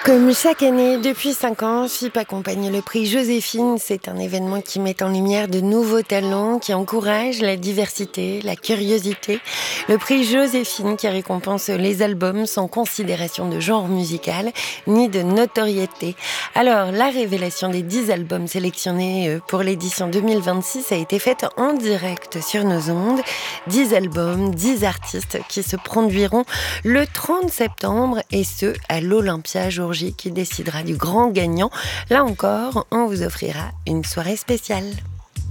Comme chaque année, depuis 5 ans, FIP accompagne le prix Joséphine. C'est un événement qui met en lumière de nouveaux talents, qui encourage la diversité, la curiosité. Le prix Joséphine qui récompense les albums sans considération de genre musical ni de notoriété. Alors, la révélation des 10 albums sélectionnés pour l'édition 2026 a été faite en direct sur nos ondes. 10 albums, 10 artistes qui se produiront le 30 septembre et ce, à l'Olympia, jour J, qui décidera du grand gagnant. Là encore, on vous offrira une soirée spéciale.